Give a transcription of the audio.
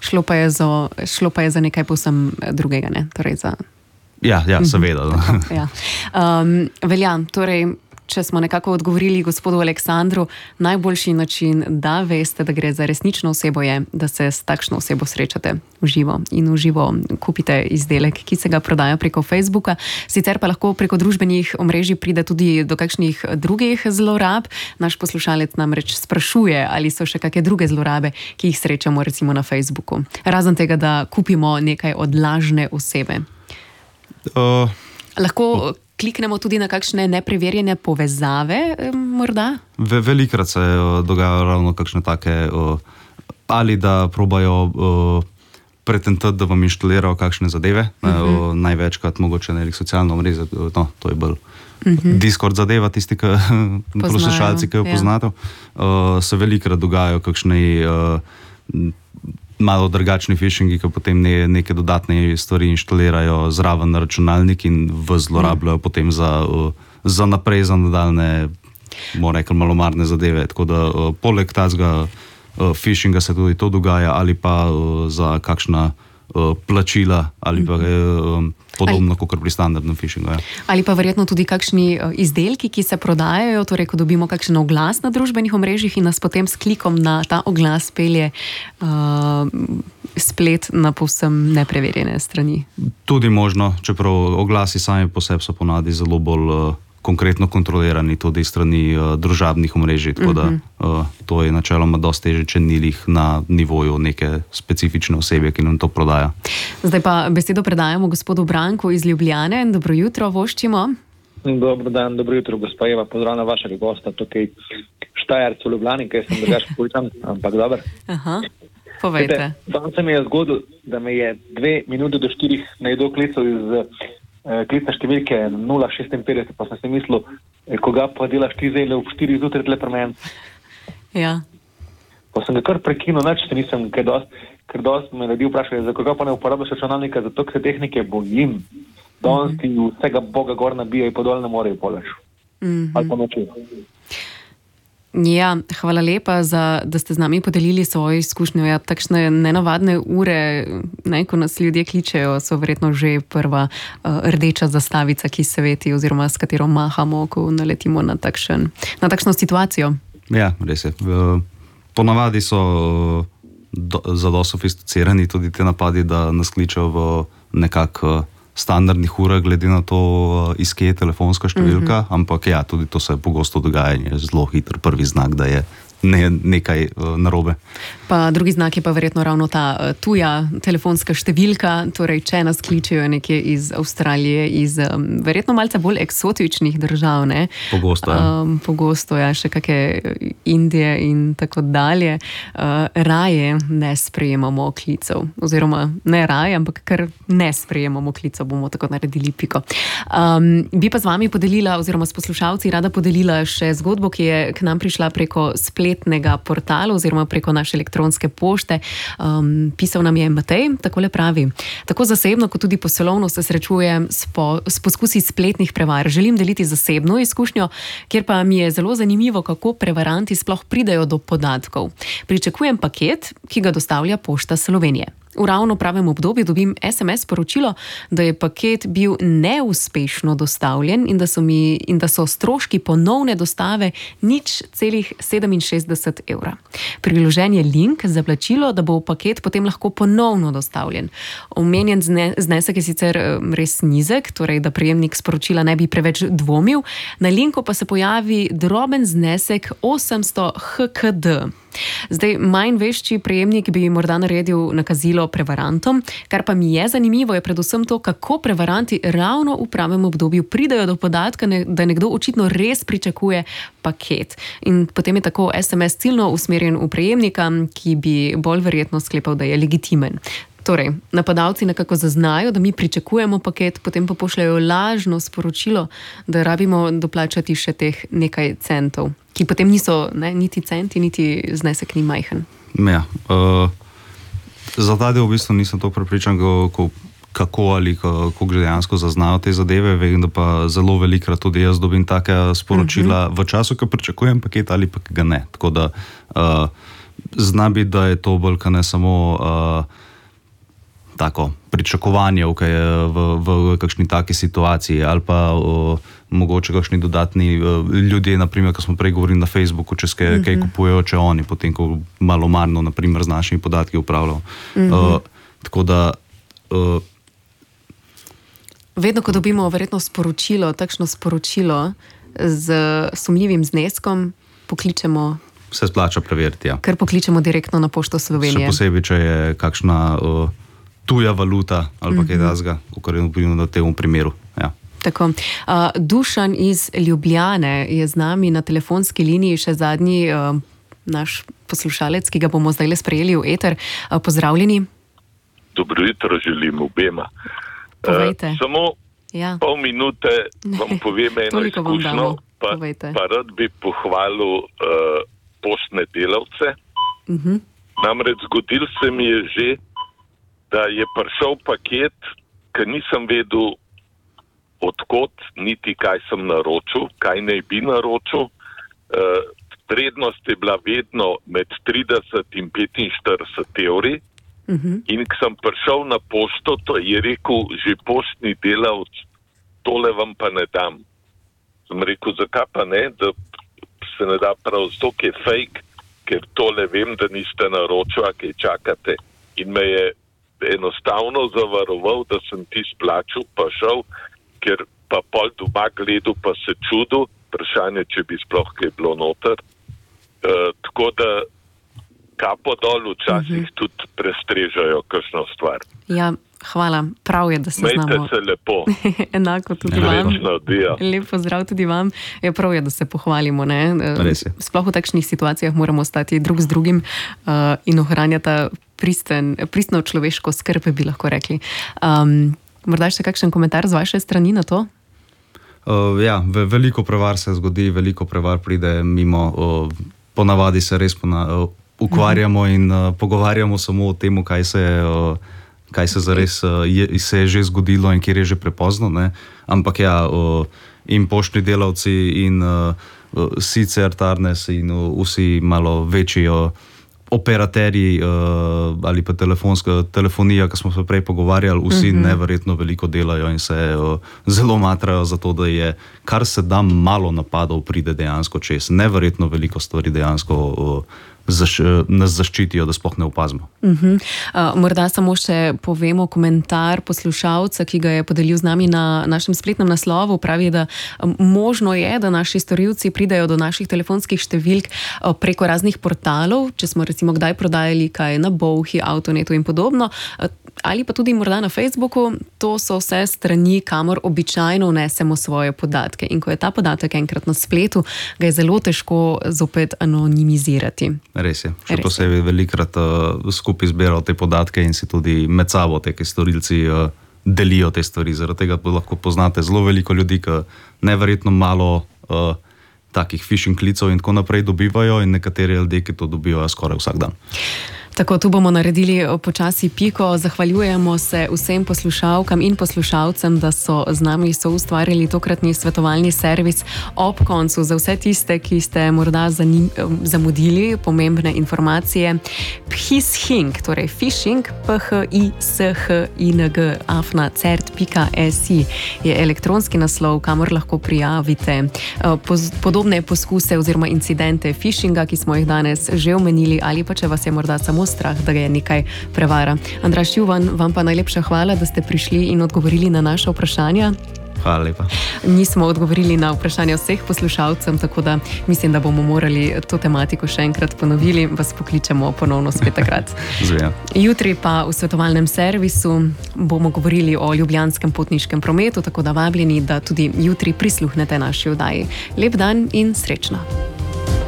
Šlo pa je za nekaj povsem drugega, ne? Torej za... Ja, seveda. Tako, ja. Velja, torej, če smo nekako odgovorili gospodu Aleksandru, najboljši način, da veste, da gre za resnično osebo, je, da se s takšno osebo srečate v živo in v živo kupite izdelek, ki se ga prodaja preko Facebooka. Sicer pa lahko preko družbenih omrežij pride tudi do kakšnih drugih zlorab. Naš poslušalec namreč sprašuje, ali so še kakšne druge zlorabe, ki jih srečamo recimo na Facebooku. Razen tega, da kupimo nekaj od lažne osebe. Lahko kliknemo tudi na kakšne nepreverjene povezave, morda? Velikrat se dogajajo ravno kakšne take, ali da probajo pretentati, da vam inštalirajo kakšne zadeve, največkrat mogoče na socialno omrežje, no, to je bolj Discord zadeva, tisti, poslušalci, ki jo poznate, se velikrat dogajajo kakšne malo drugačni phishingi, ki potem neke dodatne stvari inštalirajo zraven na računalnik in zlorabljajo potem za naprej, za nadaljne, bomo rekli, malomarne zadeve. Tako da poleg tazga phishinga se tudi to dogaja, ali pa za kakšna plačila, ali pa podobno, kot pri standardnem phishingu. Ja. Ali pa verjetno tudi kakšni izdelki, ki se prodajajo, torej ko dobimo kakšen oglas na družbenih omrežjih in nas potem s klikom na ta oglas pelje splet na povsem nepreverjene strani. Tudi možno, čeprav oglasi sami po sebi so ponavadi zelo bolj konkretno kontrolirani tudi strani družabnih omrežij, tako da to je načeloma dosti težje, če ni jih na nivoju neke specifične osebe, ki nam to prodaja. Zdaj pa besedo predajamo gospodu Branku iz Ljubljane. Dobro jutro, voščimo. Dobro dan, dobro jutro, gospa Eva, pozdravljam vašega gosta tukaj Štajerc v Ljubljani, kaj sem drugače Puljčan, ampak dober. Aha, povejte. Danes se mi je zgodil, da me je 2 minute do 4 najdo klical iz klicne številke 056, pa sem si mislil, koga pa delaš ti zdaj v 4 zjutraj tle pri meni. Ja. Pa sem ga kar prekinul, se nisem, ker dosti me ljudi vprašali, za koga pa ne uporabljaš računalnika, zato ker se tehnike bojim. Danes ti vsega Boga gor nabijo in pa dol ne morejo polež. Ali pa noči. Ja, hvala lepa, da ste z nami podelili svojo izkušnjo. Ja, takšne nenavadne ure, ko nas ljudje kličejo, so verjetno že prva rdeča zastavica, ki sveti oziroma s katero mahamo, ko naletimo na takšno situacijo. Ja, res je. Ponavadi so zelo sofisticirani tudi te napadi, da nas kličejo v nekako standardnih urah, glede na to, iz kje je telefonska številka, ampak ja, tudi to se pogosto dogaja in je zelo hiter prvi znak, da je nekaj narobe. Pa drugi znak je pa verjetno ravno ta tuja telefonska številka, torej če nas kličejo nekje iz Avstralije, iz verjetno malce bolj eksotičnih držav, ne? Pogosto, ja. Pogosto, ja, še kakšne Indije in tako dalje. Raje ne sprejemamo klicev, oziroma ne raje, ampak kar ne sprejemamo klicev, bomo tako naredili piko. Bi pa z vami podelila, oziroma s poslušalci rada podelila še zgodbo, ki je k nam prišla preko spletnega portala oziroma preko naše elektronske pošte. Pisal nam je Matej, takole pravi: tako zasebno kot tudi poslovno se srečujem s poskusi spletnih prevar. Želim deliti zasebno izkušnjo, kjer pa mi je zelo zanimivo, kako prevaranti sploh pridejo do podatkov. Pričakujem paket, ki ga dostavlja Pošta Slovenije. V ravno pravem obdobju dobim SMS sporočilo, da je paket bil neuspešno dostavljen in da so stroški ponovne dostave 0,67 evra. Priložen je link za plačilo, da bo paket potem lahko ponovno dostavljen. Omenjen znesek je sicer res nizek, torej da prejemnik sporočila ne bi preveč dvomil. Na linku pa se pojavi droben znesek 800 HKD. Zdaj, manj vešči prejemnik bi morda naredil nakazilo prevarantom, kar pa mi je zanimivo, je predvsem to, kako prevaranti ravno v pravem obdobju pridajo do podatka, da nekdo očitno res pričakuje paket. In potem je tako SMS ciljno usmerjen v prejemnika, ki bi bolj verjetno sklepal, da je legitimen. Torej, napadalci nekako zaznajo, da mi pričakujemo paket, potem pa pošljajo lažno sporočilo, da rabimo doplačati še teh nekaj centov, ki potem niso niti centi, niti znesek ni majhen. Ja, za ta del v bistvu nisem to prepričan, kako ali kako dejansko zaznajo te zadeve. Vem, da pa zelo velikrat tudi jaz dobim take sporočila v času, ko pričakujem paket ali pa ga ne. Tako da zna biti, da je to bolj, ne samo tako pričakovanje v kakšni taki situaciji, ali pa mogoče kakšni dodatni ljudje, naprimer, ko smo prej govorili na Facebooku, če kaj kupujejo, če oni, potem, ko malomarno, naprimer, z našimi podatki upravljajo. Tako da... Vedno, ko dobimo verjetno sporočilo, takšno sporočilo z sumljivim zneskom, pokličemo... Se splača preveriti, ja. Ker pokličemo direktno na Pošto Slovenije. Še posebej, če je kakšna tuja valuta ali pa kaj takega, kakor je v tem primeru. Ja. Tako. Dušan iz Ljubljane je z nami na telefonski liniji, še zadnji naš poslušalec, ki ga bomo zdaj sprejeli v eter. Pozdravljeni. Dobro jutro želim obema. Povejte. Samo pol minute vam povem eno izkušnjo, pa rad bi pohvalil poštne delavce. Namreč zgodil se mi je že, da je prišel paket, ker nisem vedel odkot, niti kaj sem naročil, kaj naj bi naročil. Vrednost je bila vedno med 30 in 45 evri. In ko sem prišel na pošto, to je rekel že poštni delavc, tole vam pa ne dam. Sem rekel, zakaj pa ne, da se ne da prav zato, ki je fake, ker tole vem, da niste naročili, kaj čakate. In me je enostavno zavaroval, da sem ti splačil, pa šel, ker pa pol doma gledal, pa se čudil, vprašanje, če bi sploh kaj bilo noter. Tako da kapo dol včasih tudi prestrežajo kakšno stvar. Ja, hvala. Prav je, da se znamo. Majte se lepo. Enako tudi vam. Lep pozdrav tudi vam. Ja, prav je, da se pohvalimo. Ne? Sploh v takšnih situacijah moramo stati drug z drugim in ohranjati pristno človeško skrb, bi lahko rekli. Morda še kakšen komentar z vaše strani na to? Ja, veliko prevar se zgodi, veliko prevar pride mimo. Ponavadi se res ukvarjamo in pogovarjamo samo o tem, kaj se zares se je že zgodilo in kjer je že prepozno. Ne? Ampak ja, in poštni delavci in sicer Tarnes in vsi malo večji operaterji ali pa telefonija, ko smo se prej pogovarjali, vsi neverjetno veliko delajo in se zelo matrajo za to, da je kar se da malo napadov pride dejansko čez. Neverjetno veliko stvari dejansko nas zaščitijo, da sploh ne opazimo. Morda samo še povemo komentar poslušalca, ki ga je podelil z nami na našem spletnem naslovu. Pravi, da možno je, da naši storilci pridejo do naših telefonskih številk preko raznih portalov, če smo recimo kdaj prodajali kaj na Bolhi, Avtonetu in podobno, ali pa tudi morda na Facebooku. To so vse strani, kamor običajno vnesemo svoje podatke. In ko je ta podatek enkrat na spletu, ga je zelo težko zopet anonimizirati. Res je. Še posebej velikrat skupaj zbirajo te podatke in si tudi med sabo te storilci delijo te stvari. Zaradi tega lahko poznate zelo veliko ljudi, ki neverjetno malo takih phishing klicev in tako naprej dobivajo in nekateri ljudje, ki to dobivajo skoraj vsak dan. Tako, tu bomo naredili počasi piko. Zahvaljujemo se vsem poslušalkam in poslušalcem, da so z nami soustvarjali tokratni svetovalni servis ob koncu. Za vse tiste, ki ste morda zamudili pomembne informacije, phishing, torej phishing, phishing, @cert.si je elektronski naslov, kamor lahko prijavite podobne poskuse oziroma incidente phishinga, ki smo jih danes že omenili, ali pa če vas je morda samo strah, da ga je nekaj prevara. Andraž Juvan, vam pa najlepša hvala, da ste prišli in odgovorili na naša vprašanja. Hvala lepa. Nismo odgovorili na vprašanja vseh poslušalcem, tako da mislim, da bomo morali to tematiko še enkrat ponovili. Vas pokličemo ponovno spet takrat. Jutri pa v svetovalnem servisu bomo govorili o ljubljanskem potniškem prometu, tako da vabljeni, da tudi jutri prisluhnete naši oddaji. Lep dan in srečno!